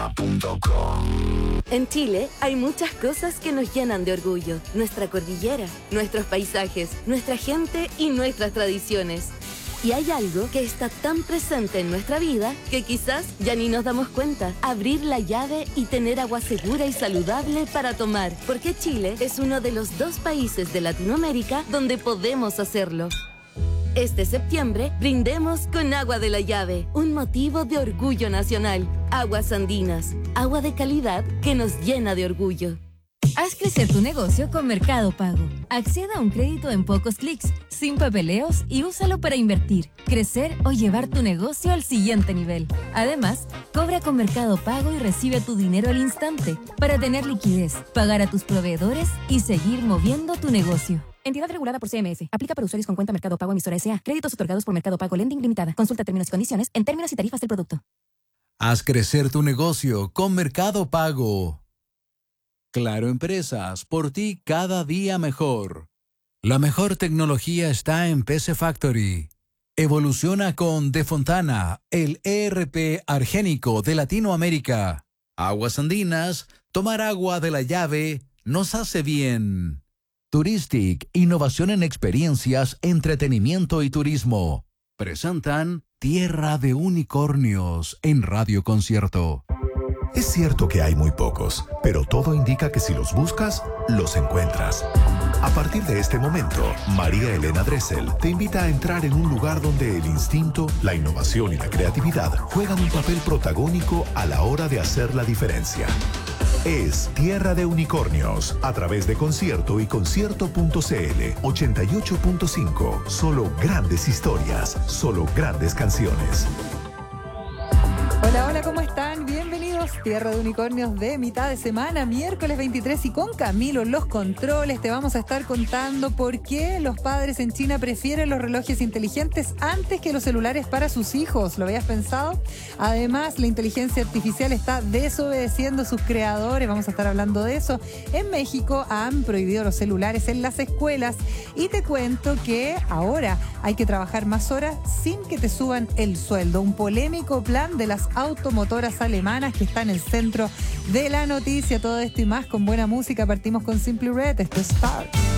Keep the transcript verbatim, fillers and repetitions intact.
Duna punto com. En Chile hay muchas cosas que nos llenan de orgullo. Nuestra cordillera, nuestros paisajes, nuestra gente y nuestras tradiciones. Y hay algo que está tan presente en nuestra vida que quizás ya ni nos damos cuenta. Abrir la llave y tener agua segura y saludable para tomar. Porque Chile es uno de los dos países de Latinoamérica donde podemos hacerlo. Este septiembre, brindemos con agua de la llave, un motivo de orgullo nacional. Aguas andinas, agua de calidad que nos llena de orgullo. Haz crecer tu negocio con Mercado Pago. Acceda a un crédito en pocos clics, sin papeleos y úsalo para invertir, crecer o llevar tu negocio al siguiente nivel. Además, cobra con Mercado Pago y recibe tu dinero al instante para tener liquidez, pagar a tus proveedores y seguir moviendo tu negocio. Entidad regulada por C M F. Aplica para usuarios con cuenta Mercado Pago Emisora S A. Créditos otorgados por Mercado Pago Lending Limitada. Consulta términos y condiciones en términos y tarifas del producto. Haz crecer tu negocio con Mercado Pago. Claro Empresas, por ti cada día mejor. La mejor tecnología está en P C Factory. Evoluciona con De Fontana, el E R P argénico de Latinoamérica. Aguas andinas, tomar agua de la llave nos hace bien. Touristic, innovación en experiencias, entretenimiento y turismo. Presentan Tierra de Unicornios en Radio Concierto. Es cierto que hay muy pocos, pero todo indica que si los buscas, los encuentras. A partir de este momento, María Elena Dressel te invita a entrar en un lugar donde el instinto, la innovación y la creatividad juegan un papel protagónico a la hora de hacer la diferencia. Es Tierra de Unicornios, a través de Concierto y Concierto punto c l, ochenta y ocho punto cinco. Solo grandes historias, solo grandes canciones. Hola, hola, ¿cómo están? Bienvenidos, Tierra de Unicornios de mitad de semana, miércoles veintitrés, y con Camilo en los controles te vamos a estar contando por qué los padres en China prefieren los relojes inteligentes antes que los celulares para sus hijos. ¿Lo habías pensado? Además, la inteligencia artificial está desobedeciendo a sus creadores. Vamos a estar hablando de eso. En México han prohibido los celulares en las escuelas y te cuento que ahora hay que trabajar más horas sin que te suban el sueldo. Un polémico plan de las automotoras alemanas que está en el centro de la noticia. Todo esto y más con buena música. Partimos con Simply Red. Esto es Start.